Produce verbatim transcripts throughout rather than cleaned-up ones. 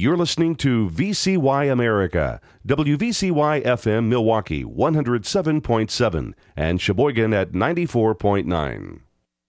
You're listening to V C Y America, W V C Y F M Milwaukee one oh seven point seven and Sheboygan at ninety-four point nine.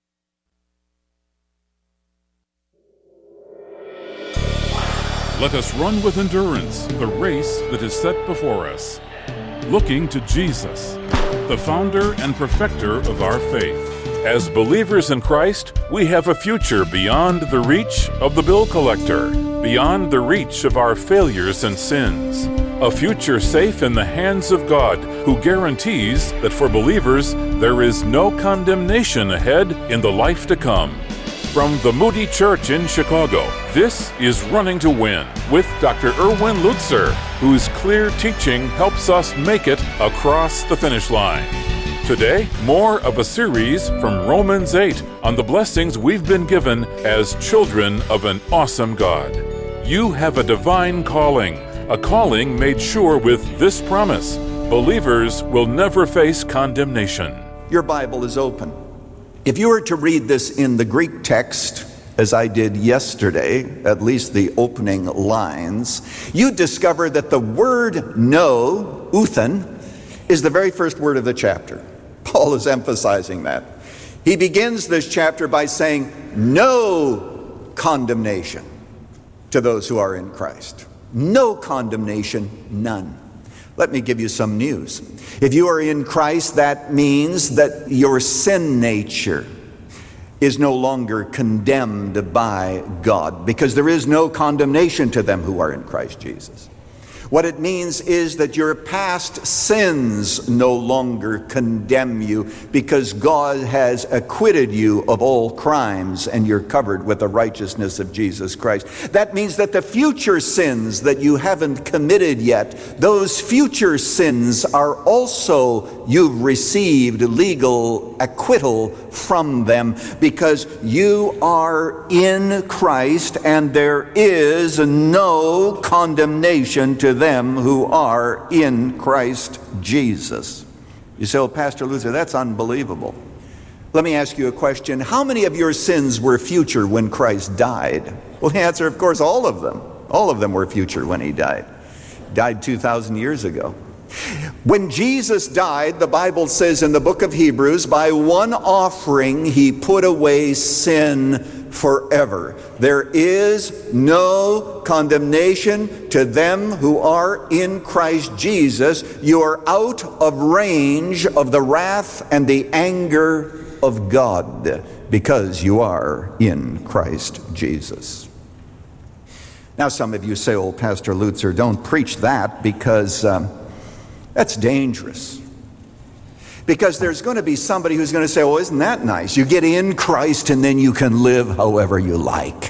Let us run with endurance the race that is set before us, looking to Jesus, the founder and perfecter of our faith. As believers in Christ, we have a future beyond the reach of the bill collector, beyond the reach of our failures and sins. A future safe in the hands of God, who guarantees that for believers there is no condemnation ahead in the life to come. From the Moody Church in Chicago, this is Running to Win with Doctor Erwin Lutzer, whose clear teaching helps us make it across the finish line. Today, more of a series from Romans eight on the blessings we've been given as children of an awesome God. You have a divine calling, a calling made sure with this promise: believers will never face condemnation. Your Bible is open. If you were to read this in the Greek text, as I did yesterday, at least the opening lines, you'd discover that the word know, uthen, is the very first word of the chapter. Paul is emphasizing that. He begins this chapter by saying, no condemnation to those who are in Christ. No condemnation, none. Let me give you some news. If you are in Christ, that means that your sin nature is no longer condemned by God, because there is no condemnation to them who are in Christ Jesus. What it means is that your past sins no longer condemn you, because God has acquitted you of all crimes and you're covered with the righteousness of Jesus Christ. That means that the future sins that you haven't committed yet, those future sins are also, you've received legal acquittal from them, because you are in Christ and there is no condemnation to them them who are in Christ Jesus. You say, oh, Pastor Luther, that's unbelievable. Let me ask you a question. How many of your sins were future when Christ died? Well, the answer, of course, all of them. All of them were future when he died. He died two thousand years ago. When Jesus died, the Bible says in the book of Hebrews, by one offering he put away sin forever. There is no condemnation to them who are in Christ Jesus. You are out of range of the wrath and the anger of God because you are in Christ Jesus. Now some of you say, oh, Pastor Lutzer, don't preach that, because um, that's dangerous. Because there's going to be somebody who's going to say, oh, isn't that nice? You get in Christ and then you can live however you like.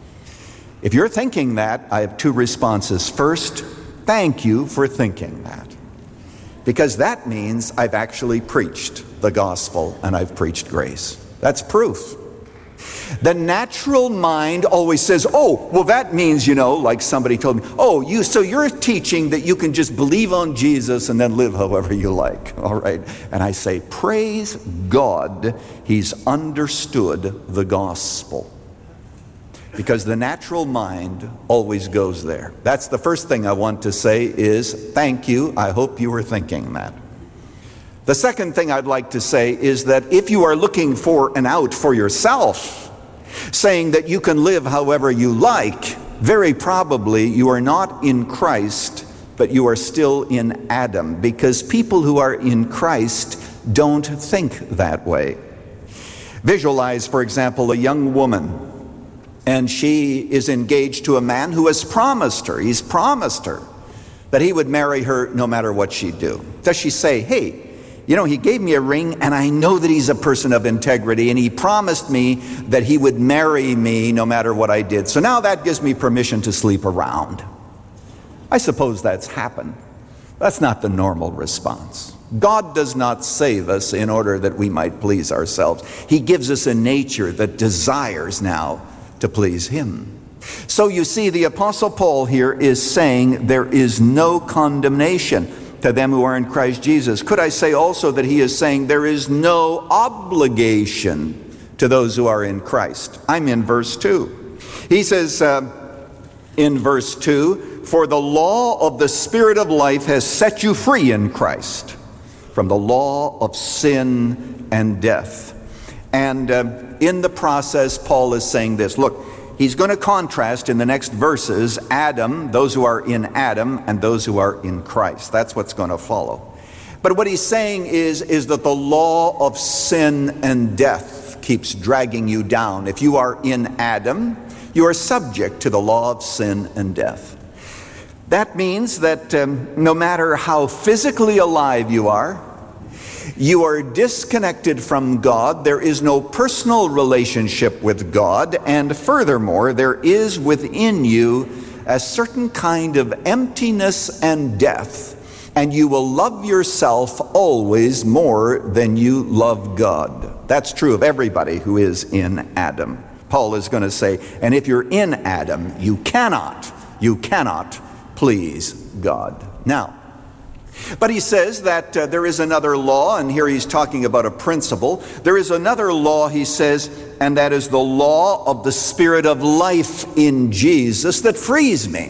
If you're thinking that, I have two responses. First, thank you for thinking that. Because that means I've actually preached the gospel and I've preached grace. That's proof. The natural mind always says, oh, well, that means, you know, like somebody told me, oh, you, so you're teaching that you can just believe on Jesus and then live however you like. All right. And I say, praise God, he's understood the gospel. Because the natural mind always goes there. That's the first thing I want to say is, thank you. I hope you were thinking that. The second thing I'd like to say is that if you are looking for an out for yourself, saying that you can live however you like, very probably you are not in Christ, but you are still in Adam, because people who are in Christ don't think that way. Visualize, for example, a young woman, and she is engaged to a man who has promised her, he's promised her that he would marry her no matter what she'd do. Does she say, hey, you know, he gave me a ring and I know that he's a person of integrity and he promised me that he would marry me no matter what I did. So now that gives me permission to sleep around. I suppose that's happened. That's not the normal response. God does not save us in order that we might please ourselves. He gives us a nature that desires now to please him. So you see, the Apostle Paul here is saying there is no condemnation to them who are in Christ Jesus. Could I say also that he is saying there is no obligation to those who are in Christ? I'm in verse two. He says, uh, in verse two, for the law of the Spirit of life has set you free in Christ from the law of sin and death. And uh, in the process, Paul is saying this. Look, he's going to contrast in the next verses Adam, those who are in Adam, and those who are in Christ. That's what's going to follow. But what he's saying is, is that the law of sin and death keeps dragging you down. If you are in Adam, you are subject to the law of sin and death. That means that um, no matter how physically alive you are, you are disconnected from God. There is no personal relationship with God. And furthermore, there is within you a certain kind of emptiness and death. And you will love yourself always more than you love God. That's true of everybody who is in Adam. Paul is going to say, and if you're in Adam, you cannot, you cannot please God. Now, but he says that uh, there is another law, and here he's talking about a principle. There is another law, he says, and that is the law of the Spirit of life in Jesus that frees me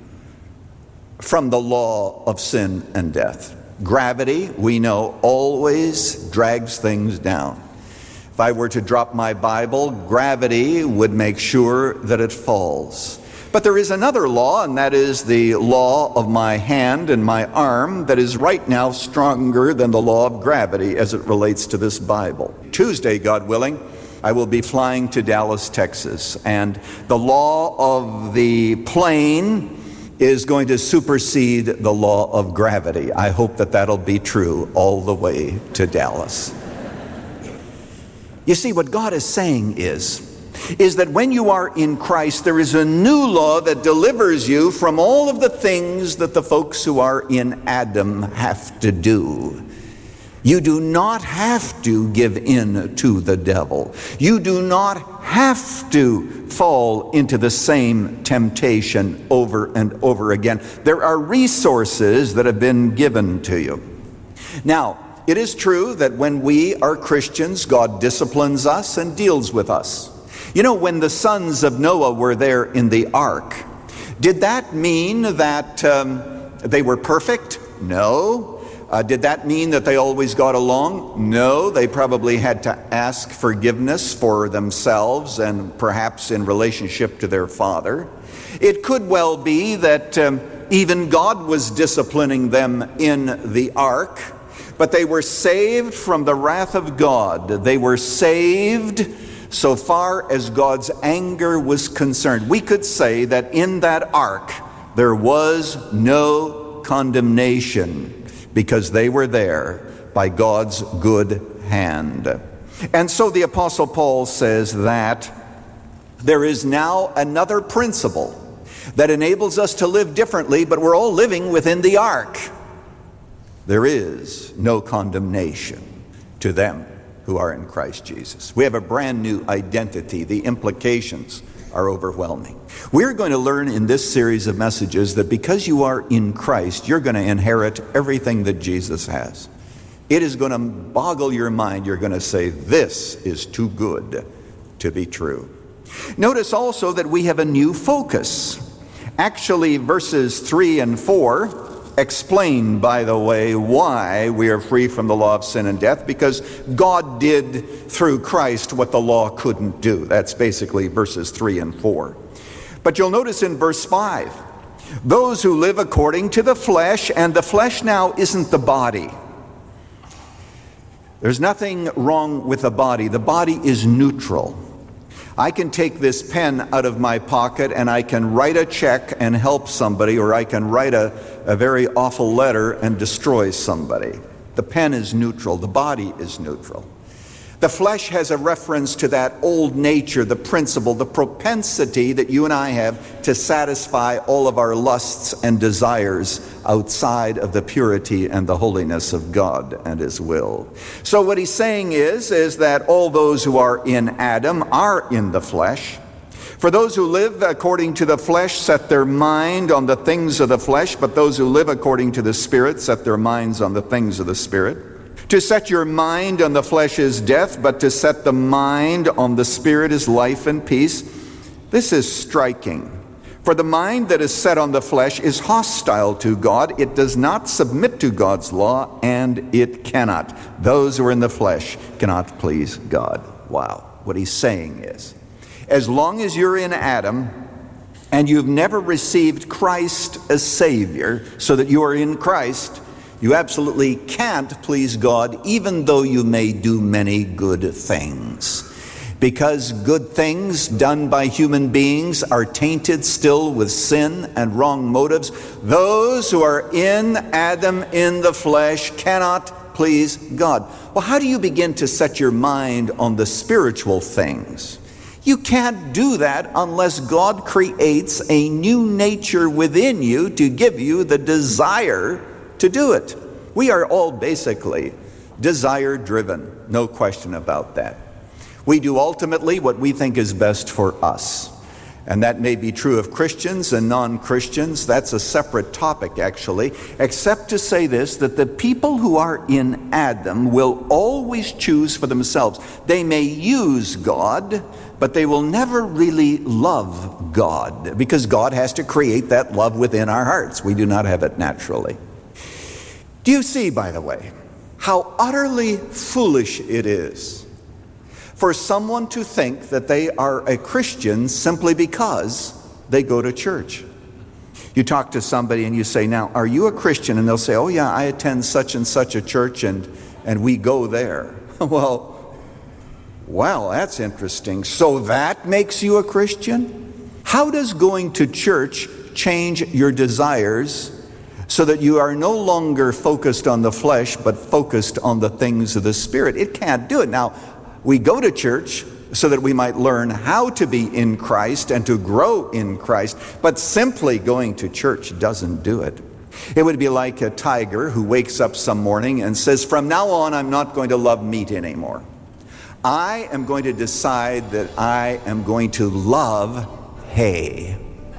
from the law of sin and death. Gravity, we know, always drags things down. If I were to drop my Bible, gravity would make sure that it falls. But there is another law, and that is the law of my hand and my arm that is right now stronger than the law of gravity as it relates to this Bible. Tuesday, God willing, I will be flying to Dallas, Texas, and the law of the plane is going to supersede the law of gravity. I hope that that'll be true all the way to Dallas. You see, what God is saying is, is that when you are in Christ, there is a new law that delivers you from all of the things that the folks who are in Adam have to do. You do not have to give in to the devil. You do not have to fall into the same temptation over and over again. There are resources that have been given to you. Now, it is true that when we are Christians, God disciplines us and deals with us. You know, when the sons of Noah were there in the ark, did that mean that um, they were perfect? No. Uh, did that mean that they always got along? No. They probably had to ask forgiveness for themselves and perhaps in relationship to their father. It could well be that um, even God was disciplining them in the ark, but they were saved from the wrath of God. They were saved so far as God's anger was concerned. We could say that in that ark there was no condemnation because they were there by God's good hand. And so the Apostle Paul says that there is now another principle that enables us to live differently, but we're all living within the ark. There is no condemnation to them who are in Christ Jesus. We have a brand new identity. The implications are overwhelming. We're going to learn in this series of messages that because you are in Christ, you're going to inherit everything that Jesus has. It is going to boggle your mind. You're going to say, this is too good to be true. Notice also that we have a new focus. Actually, verses three and four explain, by the way, why we are free from the law of sin and death, because God did through Christ what the law couldn't do. That's basically verses three and four. But you'll notice in verse five, those who live according to the flesh, and the flesh now isn't the body. There's nothing wrong with the body. The body is neutral. I can take this pen out of my pocket and I can write a check and help somebody, or I can write a, a very awful letter and destroy somebody. The pen is neutral. The body is neutral. The flesh has a reference to that old nature, the principle, the propensity that you and I have to satisfy all of our lusts and desires outside of the purity and the holiness of God and His will. So what he's saying is, is that all those who are in Adam are in the flesh. For those who live according to the flesh set their mind on the things of the flesh, but those who live according to the Spirit set their minds on the things of the Spirit. To set your mind on the flesh is death, but to set the mind on the Spirit is life and peace. This is striking. For the mind that is set on the flesh is hostile to God. It does not submit to God's law, and it cannot. Those who are in the flesh cannot please God. Wow. What he's saying is, as long as you're in Adam and you've never received Christ as Savior, so that you are in Christ, you absolutely can't please God, even though you may do many good things. Because good things done by human beings are tainted still with sin and wrong motives, those who are in Adam in the flesh cannot please God. Well, how do you begin to set your mind on the spiritual things? You can't do that unless God creates a new nature within you to give you the desire to do it. We are all basically desire-driven, no question about that. We do ultimately what we think is best for us. And that may be true of Christians and non-Christians. That's a separate topic, actually, except to say this, that the people who are in Adam will always choose for themselves. They may use God, but they will never really love God, because God has to create that love within our hearts. We do not have it naturally. Do you see, by the way, how utterly foolish it is for someone to think that they are a Christian simply because they go to church? You talk to somebody and you say, now, are you a Christian? And they'll say, oh yeah, I attend such and such a church and, and we go there. Well, wow, that's interesting. So that makes you a Christian? How does going to church change your desires so that you are no longer focused on the flesh, but focused on the things of the Spirit? It can't do it. Now, we go to church so that we might learn how to be in Christ and to grow in Christ, but simply going to church doesn't do it. It would be like a tiger who wakes up some morning and says, from now on, I'm not going to love meat anymore. I am going to decide that I am going to love hay.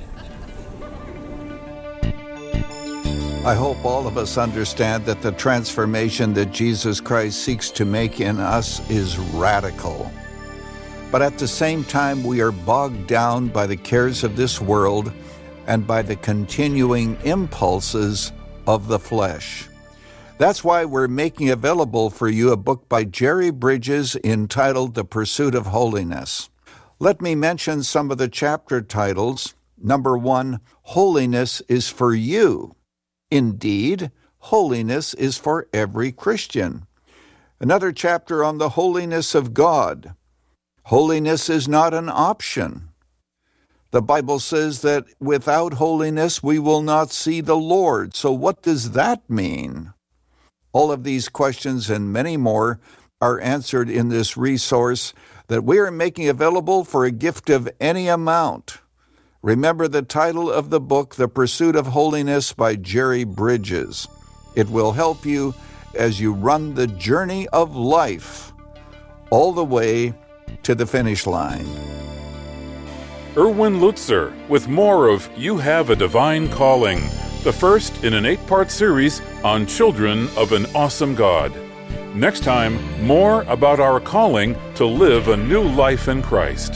I hope all of us understand that the transformation that Jesus Christ seeks to make in us is radical. But at the same time, we are bogged down by the cares of this world and by the continuing impulses of the flesh. That's why we're making available for you a book by Jerry Bridges entitled The Pursuit of Holiness. Let me mention some of the chapter titles. Number one, Holiness is for you. Indeed, holiness is for every Christian. Another chapter on the holiness of God. Holiness is not an option. The Bible says that without holiness we will not see the Lord. So what does that mean? All of these questions and many more are answered in this resource that we are making available for a gift of any amount. Remember the title of the book, The Pursuit of Holiness by Jerry Bridges. It will help you as you run the journey of life all the way to the finish line. Erwin Lutzer with more of You Have a Divine Calling, the first in an eight-part series on children of an awesome God. Next time, more about our calling to live a new life in Christ.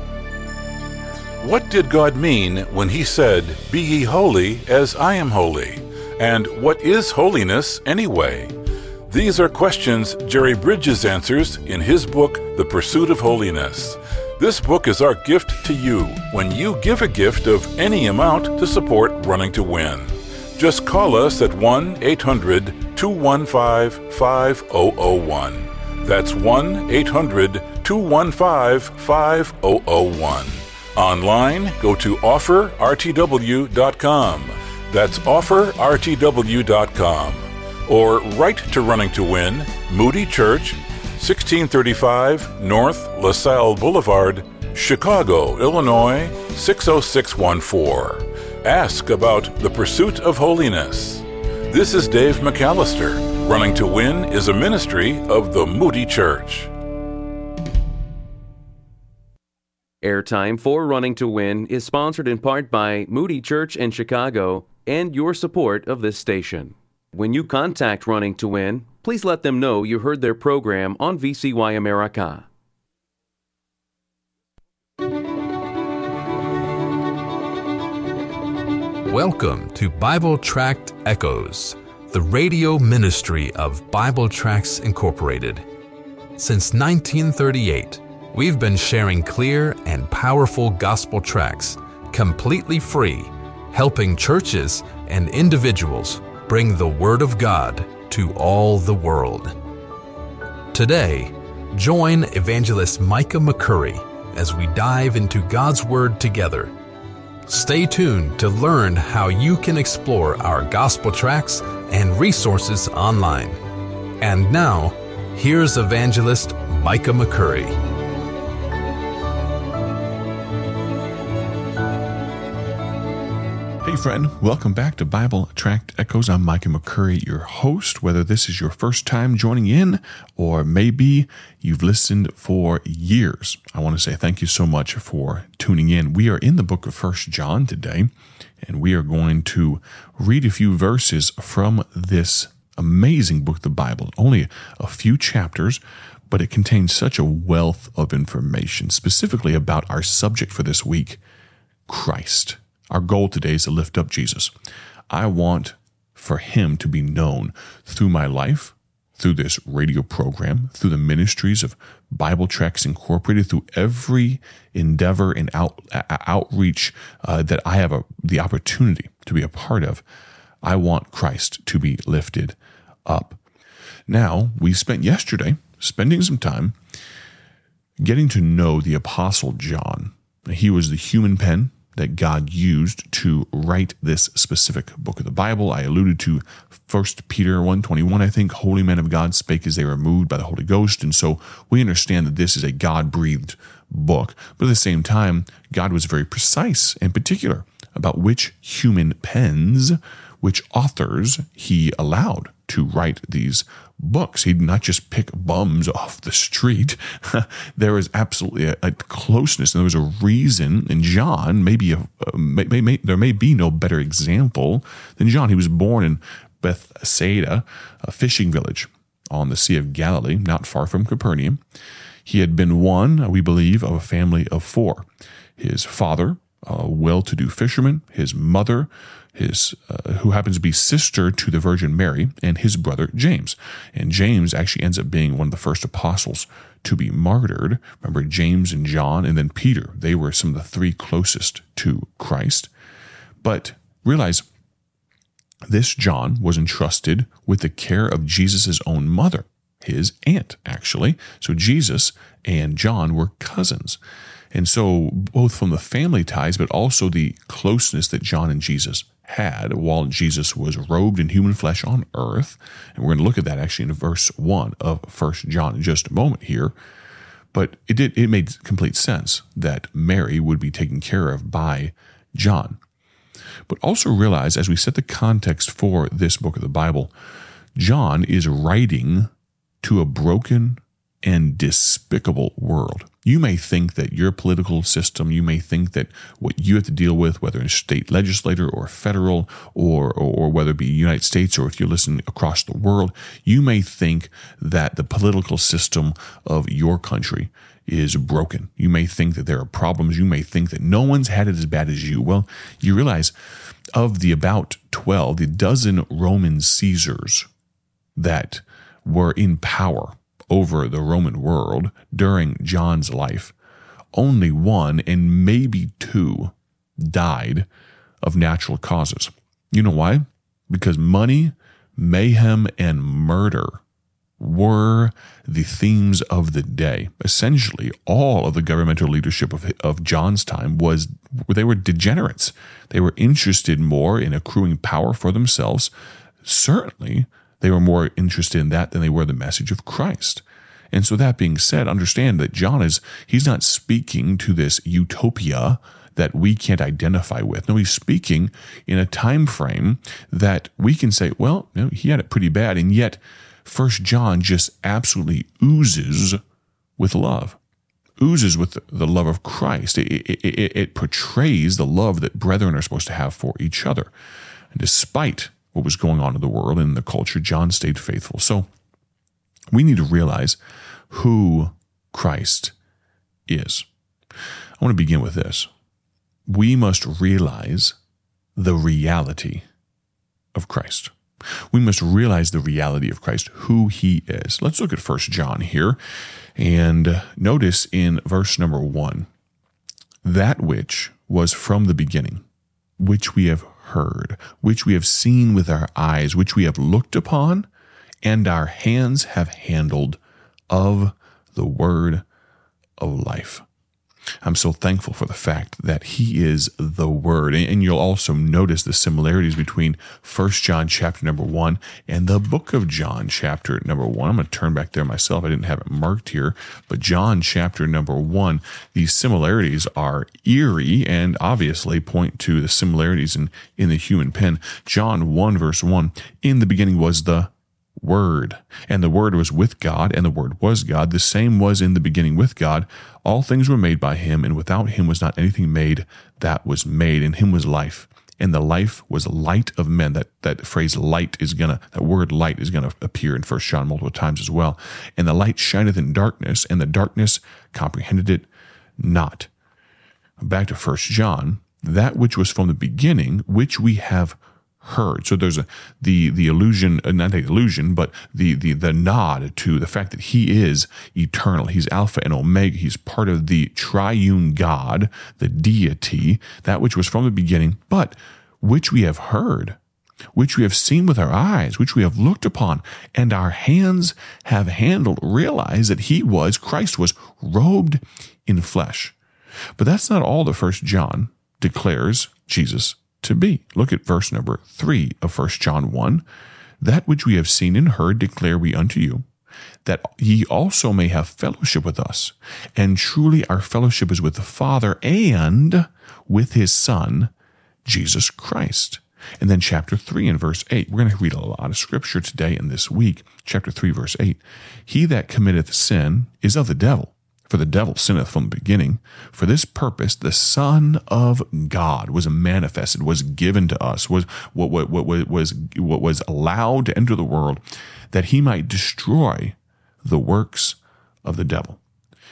What did God mean when he said, "Be ye holy as I am holy"? And what is holiness anyway? These are questions Jerry Bridges answers in his book, The Pursuit of Holiness. This book is our gift to you when you give a gift of any amount to support Running to Win. Just call us at one eight hundred two one five five zero zero one. That's one eight hundred two one five five zero zero one. Online, go to offer r t w dot com. That's offer r t w dot com. Or write to Running to Win, Moody Church, sixteen thirty-five North LaSalle Boulevard, Chicago, Illinois, six oh six one four. Ask about the pursuit of holiness. This is Dave McAllister. Running to Win is a ministry of the Moody Church. Airtime for Running to Win is sponsored in part by Moody Church in Chicago and your support of this station. When you contact Running to Win, please let them know you heard their program on V C Y America. Welcome to Bible Tract Echoes, the radio ministry of Bible Tracts Incorporated. Since nineteen thirty-eight, we've been sharing clear and powerful gospel tracts, completely free, helping churches and individuals bring the Word of God to all the world. Today, join Evangelist Micah McCurry as we dive into God's Word together. Stay tuned to learn how you can explore our gospel tracts and resources online. And now, here's Evangelist Micah McCurry. Hey friend, welcome back to Bible Tract Echoes. I'm Micah McCurry, your host. Whether this is your first time joining in or maybe you've listened for years, I want to say thank you so much for tuning in. We are in the book of First John today, and we are going to read a few verses from this amazing book of the Bible. Only a few chapters, but it contains such a wealth of information, specifically about our subject for this week, Christ. Our goal today is to lift up Jesus. I want for him to be known through my life, through this radio program, through the ministries of Bible Tracts Incorporated, through every endeavor and out, outreach uh, that I have a, the opportunity to be a part of. I want Christ to be lifted up. Now, we spent yesterday spending some time getting to know the Apostle John. He was the human pen that God used to write this specific book of the Bible. I alluded to First Peter one twenty-one, I think, holy men of God spake as they were moved by the Holy Ghost. And so we understand that this is a God-breathed book. But at the same time, God was very precise and particular about which human pens, which authors he allowed to write these books. He'd not just pick bums off the street. There was absolutely a, a closeness, and there was a reason. And John, maybe a, a, may, may, may, there may be no better example than John. He was born in Bethsaida, a fishing village on the Sea of Galilee, not far from Capernaum. He had been one, we believe, of a family of four. His father, a well-to-do fisherman, his mother, his uh, who happens to be sister to the Virgin Mary, and his brother James. And James actually ends up being one of the first apostles to be martyred. Remember, James and John, and then Peter. They were some of the three closest to Christ. But realize this John was entrusted with the care of Jesus' own mother, his aunt, actually. So Jesus and John were cousins. And so both from the family ties, but also the closeness that John and Jesus had while Jesus was robed in human flesh on earth. And we're going to look at that actually in verse one of First John in just a moment here. But it did it made complete sense that Mary would be taken care of by John. But also realize, as we set the context for this book of the Bible, John is writing to a broken and despicable world. You may think that your political system, you may think that what you have to deal with, whether it's state legislator or federal, or, or whether it be United States, or if you're listening across the world, you may think that the political system of your country is broken. You may think that there are problems. You may think that no one's had it as bad as you. Well, you realize of the about twelve, the dozen Roman Caesars that were in power over the Roman world during John's life, only one and maybe two died of natural causes. You know why? Because money, mayhem, and murder were the themes of the day. Essentially, all of the governmental leadership of, of John's time was, they were degenerates. They were interested more in accruing power for themselves. Certainly, they were more interested in that than they were the message of Christ. And so that being said, understand that John is, he's not speaking to this utopia that we can't identify with. No, he's speaking in a time frame that we can say, well, you know, he had it pretty bad. And yet, First John just absolutely oozes with love, oozes with the love of Christ. It, it, it, it portrays the love that brethren are supposed to have for each other. And despite what was going on in the world and in the culture, John stayed faithful. So we need to realize who Christ is. I want to begin with this. We must realize the reality of Christ. We must realize the reality of Christ, who he is. Let's look at First John here and notice in verse number one, that which was from the beginning, which we have heard, which we have seen with our eyes, which we have looked upon, and our hands have handled of the word of life. I'm so thankful for the fact that he is the Word. And you'll also notice the similarities between First John chapter number one and the book of John chapter number one. I'm going to turn back there myself. I didn't have it marked here, but John chapter number one, these similarities are eerie and obviously point to the similarities in, in the human pen. John one verse one, in the beginning was the Word, and the Word was with God, and the Word was God. The same was in the beginning with God. All things were made by him, and without him was not anything made that was made. In him was life, and the life was light of men. That that phrase light is gonna, that word light is gonna appear in First John multiple times as well. And the light shineth in darkness, and the darkness comprehended it not. Back to First John, that which was from the beginning, which we have heard. So there's a the the illusion, not the illusion, but the the the nod to the fact that he is eternal. He's Alpha and Omega. He's part of the triune God, the deity, that which was from the beginning, but which we have heard, which we have seen with our eyes, which we have looked upon, and our hands have handled. Realize that he was, Christ was robed in flesh. But that's not all that First John declares Jesus to be. Look at verse number three of First John one. That which we have seen and heard declare we unto you, that ye also may have fellowship with us. And truly our fellowship is with the Father and with his Son, Jesus Christ. And then chapter three and verse eight. We're going to read a lot of scripture today and this week. Chapter three, verse eight. He that committeth sin is of the devil, for the devil sinneth from the beginning. For this purpose, the Son of God was manifested, was given to us, was what, what, what, what, was, what was allowed to enter the world, that he might destroy the works of the devil.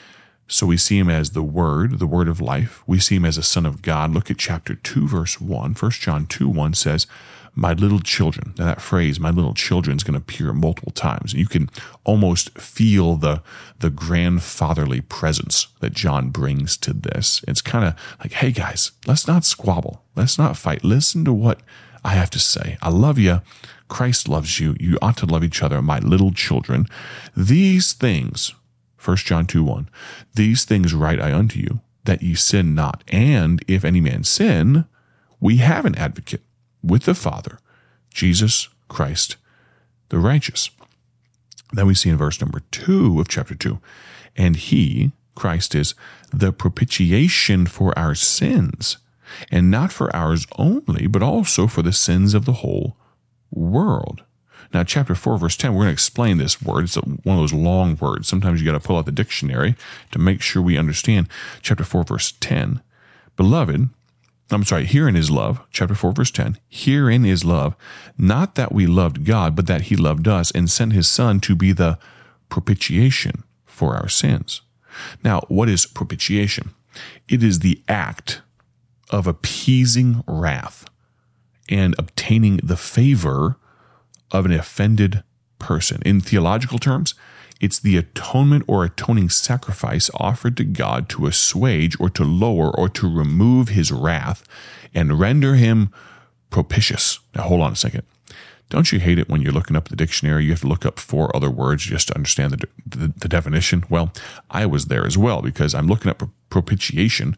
So we see him as the Word, the Word of life. We see him as a Son of God. Look at chapter two, verse one. First John two, one says, my little children. Now that phrase, my little children, is going to appear multiple times. You can almost feel the, the grandfatherly presence that John brings to this. It's kind of like, hey guys, let's not squabble. Let's not fight. Listen to what I have to say. I love you. Christ loves you. You ought to love each other, my little children. These things, First John two, one, these things write I unto you, that ye sin not. And if any man sin, we have an advocate with the Father, Jesus Christ the righteous. Then we see in verse number two of chapter two, and he, Christ, is the propitiation for our sins, and not for ours only, but also for the sins of the whole world. Now, chapter four, verse ten, we're going to explain this word. It's one of those long words. Sometimes you got to pull out the dictionary to make sure we understand. Chapter four, verse ten, beloved, I'm sorry, herein is love, chapter four, verse ten, herein is love, not that we loved God, but that he loved us and sent his Son to be the propitiation for our sins. Now, what is propitiation? It is the act of appeasing wrath and obtaining the favor of an offended person. In theological terms, it's the atonement or atoning sacrifice offered to God to assuage or to lower or to remove his wrath and render him propitious. Now, hold on a second. Don't you hate it when you're looking up the dictionary, you have to look up four other words just to understand the, the, the definition? Well, I was there as well because I'm looking up propitiation